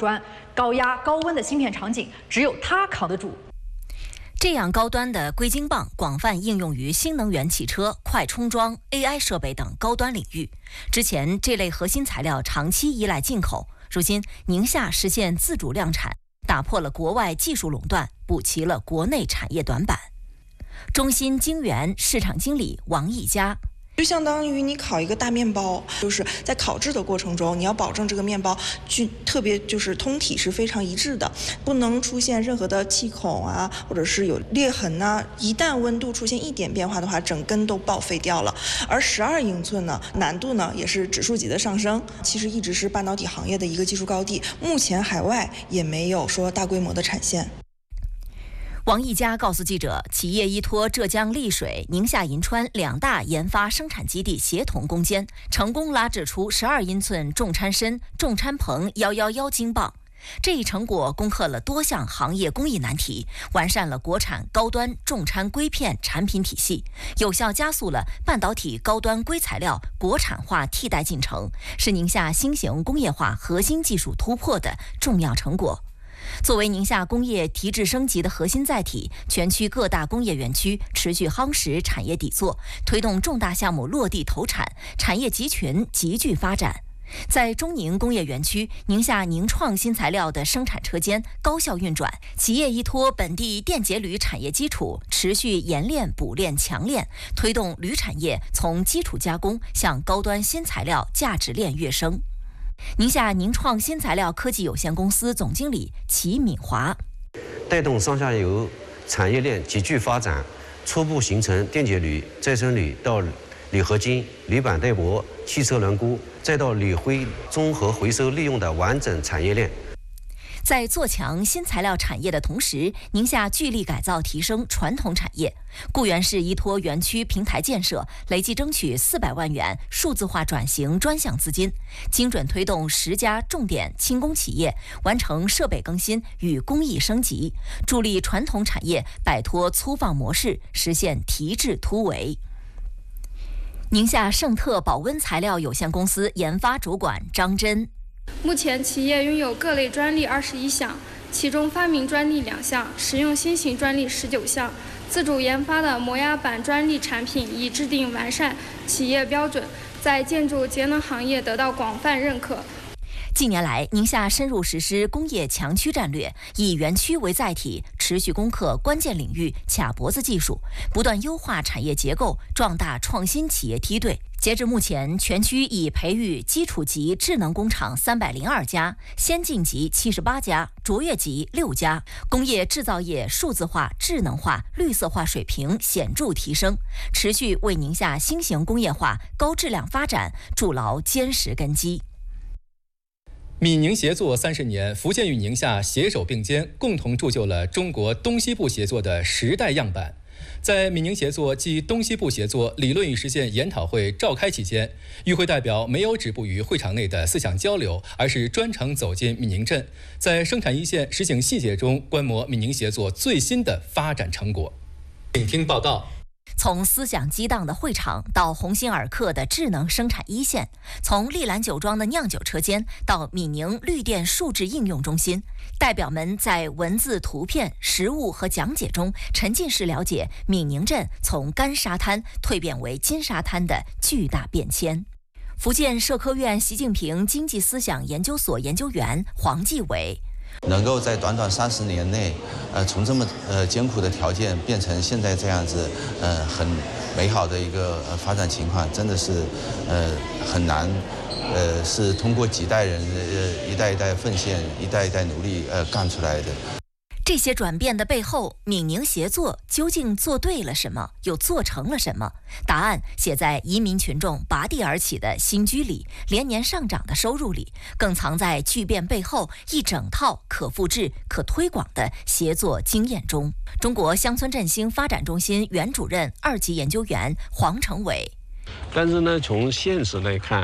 砖，高压高温的芯片场景只有它扛得住。 这样高端的硅晶棒广泛应用于新能源汽车、快充桩、AI 设备等高端领域。之前这类核心材料长期依赖进口，如今宁夏实现自主量产，打破了国外技术垄断，补齐了国内产业短板。中芯晶圆市场经理王毅佳。 就相当于你烤一个大面包，就是在烤制的过程中，你要保证这个面包特别就是通体是非常一致的，不能出现任何的气孔啊，或者是有裂痕呐。一旦温度出现一点变化的话，整根都报废掉了。而12英寸呢，难度呢也是指数级的上升，其实一直是半导体行业的一个技术高地，目前海外也没有说大规模的产线。 王毅佳告诉记者，企业依托浙江丽水、宁夏银川2大研发生产基地协同攻坚，成功拉制出12英寸重掺深、重掺硼111晶棒。这一成果攻克了多项行业工艺难题，完善了国产高端重掺硅片产品体系，有效加速了半导体高端硅材料国产化替代进程，是宁夏新型工业化核心技术突破的重要成果。作为宁夏工业提质升级的核心载体，全区各大工业园区持续夯实产业底座，推动重大项目落地投产，产业集群急剧发展。在中宁工业园区，宁夏宁创新材料的生产车间高效运转，企业依托本地电解铝产业基础，持续研炼、补炼、强炼，推动铝产业从基础加工向高端新材料价值链跃升。宁夏宁创新材料科技有限公司总经理齐敏华， 带动上下游产业链急剧发展，初步形成电解铝、再生铝到铝合金、铝板带薄、汽车轮毂，再到铝灰综合回收利用的完整产业链。 在做强新材料产业的同时，宁夏聚力改造提升传统产业。固原市依托园区平台建设，累计争取400万元数字化转型专项资金，精准推动10家重点轻工企业完成设备更新与工艺升级，助力传统产业摆脱粗放模式，实现提质突围。宁夏盛特保温材料有限公司研发主管张真， 目前企业拥有各类专利21项，其中发明专利2项，实用新型专利19项。自主研发的膜压板专利产品已制定完善企业标准，在建筑节能行业得到广泛认可。 近年来，宁夏深入实施工业强区战略，以园区为载体，持续攻克关键领域卡脖子技术，不断优化产业结构，壮大创新企业梯队。截至目前，全区已培育基础级智能工厂302家，先进级78家，卓越级6家，工业制造业数字化、智能化、绿色化水平显著提升，持续为宁夏新型工业化高质量发展筑牢坚实根基。 闽宁协作30年，福建与宁夏携手并肩，共同铸就了中国东西部协作的时代样板。在闽宁协作暨东西部协作理论与实践研讨会召开期间，与会代表没有止步于会场内的思想交流，而是专程走进闽宁镇，在生产一线实行细节中观摩闽宁协作最新的发展成果。请听报道。 从思想激荡的会场到鸿星尔克的智能生产一线，从丽兰酒庄的酿酒车间到闽宁绿电数字应用中心，代表们在文字、图片、实物和讲解中沉浸式了解闽宁镇从干沙滩蜕变为金沙滩的巨大变迁。福建社科院习近平经济思想研究所研究员黄继伟， 能够在短短30年内，从这么艰苦的条件变成现在这样子，很美好的一个发展情况，真的是很难，是通过几代人一代一代奉献、一代一代努力干出来的。 这些转变的背后，闽宁协作究竟做对了什么，又做成了什么？答案写在移民群众拔地而起的新居里，连年上涨的收入里，更藏在巨变背后一整套可复制、可推广的协作经验中。中国乡村振兴发展中心原主任2级研究员黄成伟， 但是呢，从现实来看，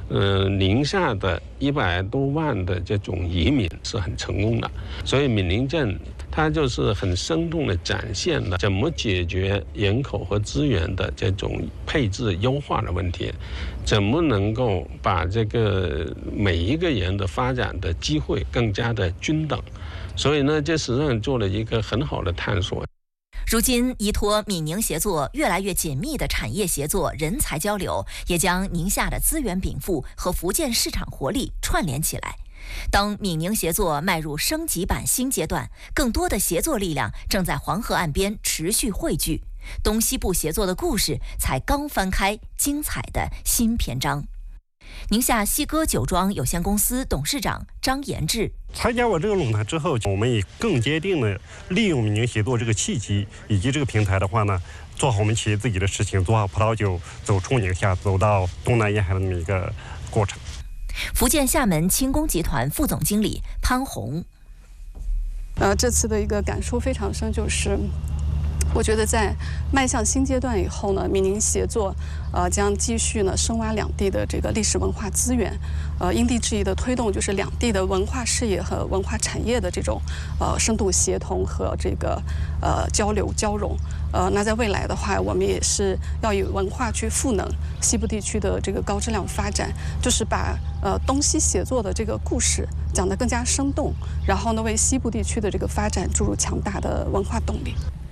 宁夏的100多万的这种移民是很成功的，所以闽宁镇它就是很生动地展现了怎么解决人口和资源的这种配置优化的问题，怎么能够把这个每一个人的发展的机会更加的均等，所以呢，这实际上做了一个很好的探索。 如今，依托闽宁协作越来越紧密的产业协作、人才交流，也将宁夏的资源禀赋和福建市场活力串联起来。当闽宁协作迈入升级版新阶段，更多的协作力量正在黄河岸边持续汇聚，东西部协作的故事才刚翻开精彩的新篇章。宁夏西歌酒庄有限公司董事长张延志： 参加我这个论坛之后，我们也更坚定了利用闽宁协作这个契机以及这个平台的话呢，做好我们企业自己的事情，做好葡萄酒走出宁夏，走到东南沿海的那么一个过程。 福建厦门轻工集团副总经理潘红： 这次的一个感触非常深，就是我觉得在迈向新阶段以后呢，闽宁协作将继续呢深挖两地的这个历史文化资源，因地制宜的推动就是两地的文化事业和文化产业的这种深度协同和这个交流交融。那在未来的话，我们也是要以文化去赋能西部地区的这个高质量发展，就是把东西协作的这个故事讲得更加生动，然后呢为西部地区的这个发展注入强大的文化动力。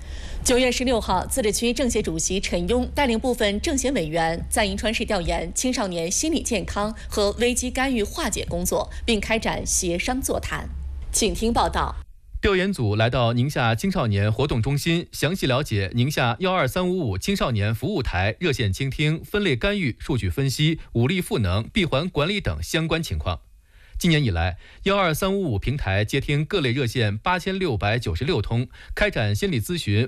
9月16号，自治区政协主席陈庸带领部分政协委员在银川市调研青少年心理健康和危机干预化解工作，并开展协商座谈。请听报道。 调研组来到宁夏青少年活动中心，详细了解宁夏12355青少年服务台热线倾听、分类干预、数据分析、武力赋能、闭环管理等相关情况。今年以来，12355平台接听各类热线8696通，开展心理咨询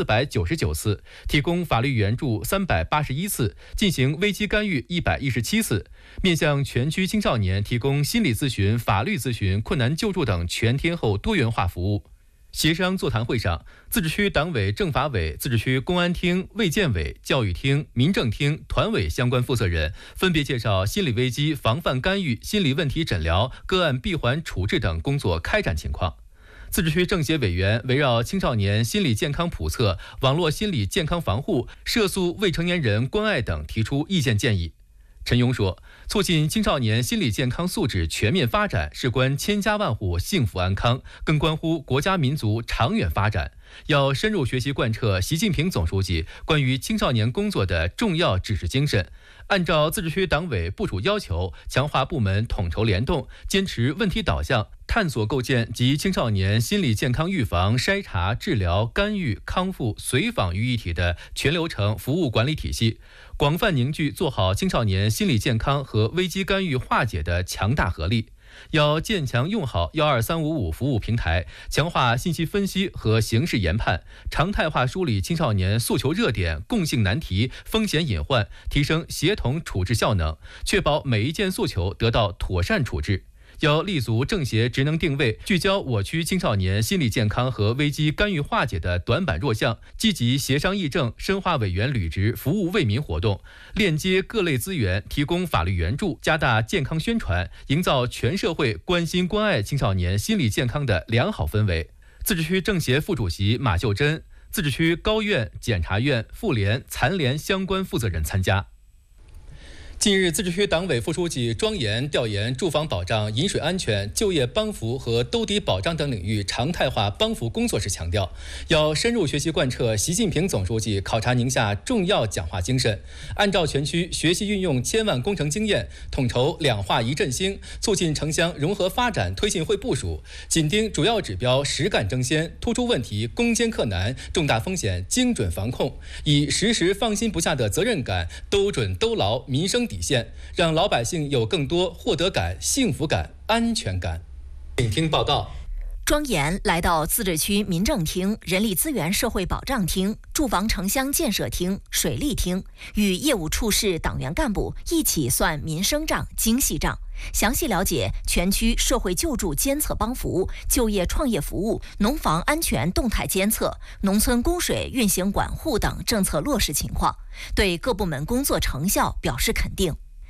5499次，提供法律援助381次，进行危机干预117次，面向全区青少年提供心理咨询、法律咨询、困难救助等全天候多元化服务。协商座谈会上，自治区党委政法委、自治区公安厅、卫健委、教育厅、民政厅、团委相关负责人分别介绍心理危机防范干预、心理问题诊疗、个案闭环处置等工作开展情况。自治区政协委员围绕青少年心理健康普测、网络心理健康防护、涉诉未成年人关爱等提出意见建议。陈庸说，促进青少年心理健康素质全面发展，事关千家万户幸福安康，更关乎国家民族长远发展。要深入学习贯彻习近平总书记关于青少年工作的重要指示精神，按照自治区党委部署要求，强化部门统筹联动，坚持问题导向，探索构建集青少年心理健康预防、筛查、治疗、干预、康复、随访于一体的全流程服务管理体系，广泛凝聚做好青少年心理健康和危机干预化解的强大合力。要渐强用好12355服务平台，强化信息分析和形势研判，常态化梳理青少年诉求热点、共性难题、风险隐患，提升协同处置效能，确保每一件诉求得到妥善处置。要立足政协职能定位，聚焦我区青少年心理健康和危机干预化解的短板弱项，积极协商议政，深化委员履职服务为民活动，链接各类资源，提供法律援助，加大健康宣传，营造全社会关心关爱青少年心理健康的良好氛围。自治区政协副主席马秀珍、自治区高院、检察院、妇联、残联相关负责人参加。近日，自治区党委副书记庄严调研住房保障、饮水安全、就业帮扶和兜底保障等领域常态化帮扶工作时强调，要深入学习贯彻习近平总书记考察宁夏重要讲话精神，按照全区学习运用千万工程经验，统筹两化一振兴，促进城乡融合发展推进会部署，紧盯主要指标实干争先，突出问题攻坚克难，重大风险精准防控，以时时放心不下的责任感兜准兜牢民生底线，让老百姓有更多获得感、幸福感、安全感。请听报道。 庄严来到自治区民政厅、人力资源社会保障厅、住房城乡建设厅、水利厅，与业务处室党员干部一起算民生账、精细账，详细了解全区社会救助监测帮扶、就业创业服务、农房安全动态监测、农村供水运行管护等政策落实情况，对各部门工作成效表示肯定。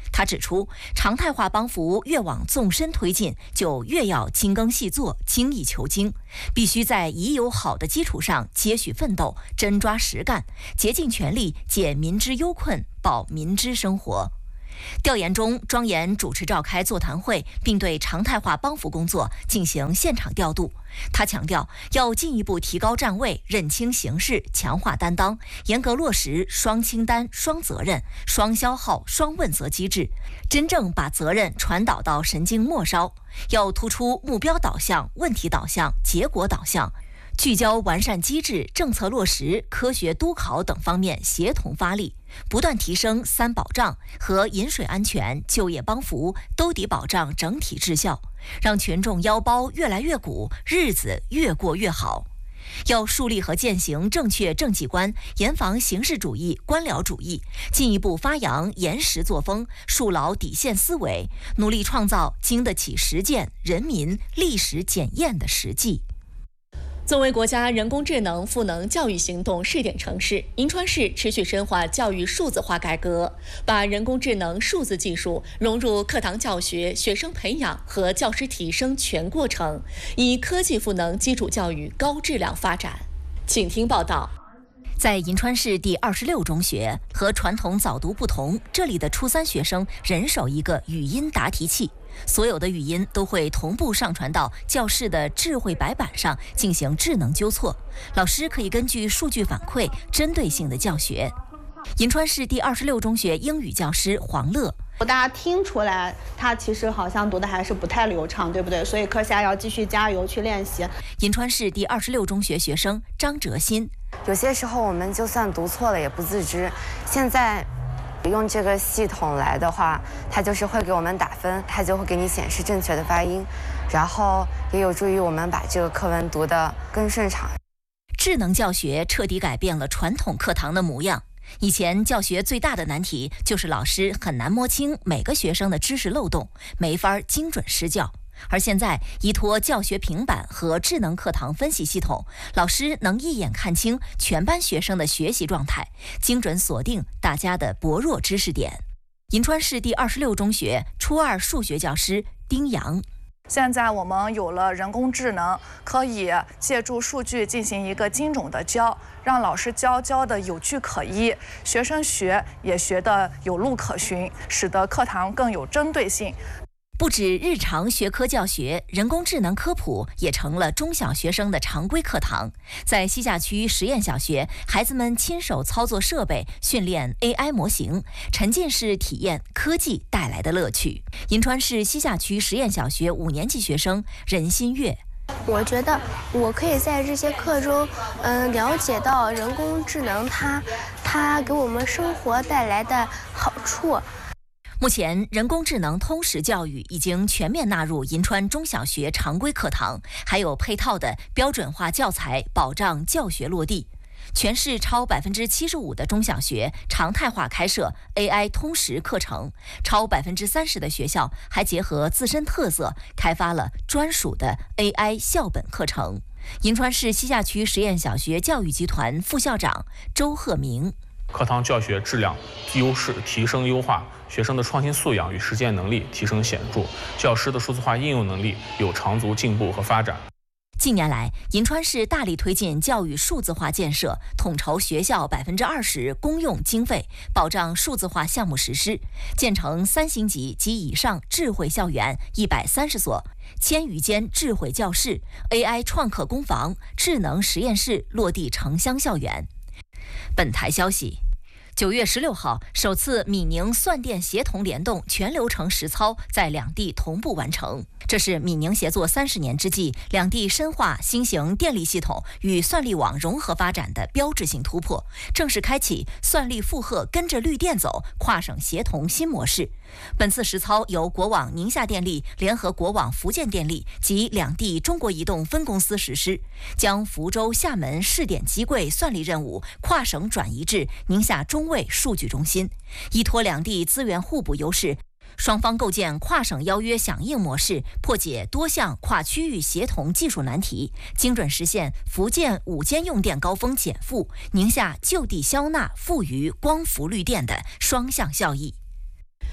他指出，常态化帮扶越往纵深推进，就越要精耕细作、精益求精，必须在已有好的基础上接续奋斗、真抓实干，竭尽全力解民之忧困，保民之生活。调研中，庄严主持召开座谈会，并对常态化帮扶工作进行现场调度。他强调，要进一步提高站位，认清形势，强化担当，严格落实双清单、双责任、双消耗、双问责机制，真正把责任传导到神经末梢。要突出目标导向、问题导向、结果导向，聚焦完善机制、政策落实、科学督考等方面协同发力，不断提升3保障和饮水安全、就业帮扶都得保障整体质效，让群众腰包越来越鼓，日子越过越好。要树立和践行正确政绩观，严防形式主义、官僚主义，进一步发扬严实作风，树牢底线思维，努力创造经得起实践、人民历史检验的实际。 作为国家人工智能赋能教育行动试点城市，银川市持续深化教育数字化改革，把人工智能数字技术融入课堂教学、学生培养和教师提升全过程，以科技赋能基础教育高质量发展。请听报道。 在银川市第26中学，和传统早读不同，这里的初3学生人手一个语音答题器，所有的语音都会同步上传到教室的智慧白板上进行智能纠错，老师可以根据数据反馈针对性的教学。银川市第26中学英语教师黄乐， 大家听出来他其实好像读的还是不太流畅，对不对？所以课下要继续加油去练习。 银川市第26中学学生张哲新， 有些时候我们就算读错了也不自知，现在用这个系统来的话，它就是会给我们打分，它就会给你显示正确的发音，然后也有助于我们把这个课文读得更顺畅。 智能教学彻底改变了传统课堂的模样。以前教学最大的难题就是老师很难摸清每个学生的知识漏洞，没法精准施教。而现在依托教学平板和智能课堂分析系统，老师能一眼看清全班学生的学习状态，精准锁定大家的薄弱知识点。银川市第26中学初2数学教师丁阳， 现在我们有了人工智能，可以借助数据进行一个精准的教，让老师教的有据可依，学生学也学得有路可循，使得课堂更有针对性。 不止日常学科教学，人工智能科普也成了中小学生的常规课堂。在西夏区实验小学，孩子们亲手操作设备，训练 AI 模型，沉浸式体验科技带来的乐趣。银川市西夏区实验小学5年级学生任新月， 我觉得我可以在这些课中，了解到人工智能它给我们生活带来的好处。 目前，人工智能通识教育已经全面纳入银川中小学常规课堂，还有配套的标准化教材，保障教学落地。全市超75%的中小学常态化开设 AI 通识课程，超30%的学校还结合自身特色，开发了专属的 AI 校本课程。银川市西夏区实验小学教育集团副校长周鹤明， 课堂教学质量优势提升优化，学生的创新素养与实践能力提升显著，教师的数字化应用能力有长足进步和发展。 近年来，银川市大力推进教育数字化建设，统筹学校20%公用经费，保障数字化项目实施，建成3星级及以上智慧校园130所，1000余间智慧教室、AI 创客工坊、智能实验室落地城乡校园。本台消息，9月16号，首次闽宁算电协同联动全流程实操在两地同步完成。这是闽宁协作30年之际，两地深化新型电力系统与算力网融合发展的标志性突破，正式开启算力负荷跟着绿电走跨省协同新模式。本次实操由国网宁夏电力联合国网福建电力及两地中国移动分公司实施，将福州、厦门试点机柜算力任务跨省转移至宁夏中卫数据中心，依托两地资源互补优势，双方构建跨省邀约响应模式，破解多项跨区域协同技术难题，精准实现福建5间用电高峰减负，宁夏就地消纳富余光伏绿电的双向效益。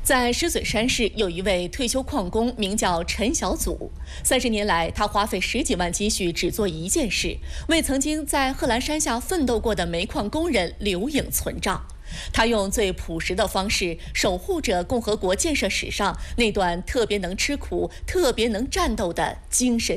在狮嘴山市有一位退休矿工，名叫陈小祖。30年来，他花费10几万积蓄，只做一件事，为曾经在贺兰山下奋斗过的煤矿工人留影存照。他用最朴实的方式，守护着共和国建设史上那段特别能吃苦、特别能战斗的精神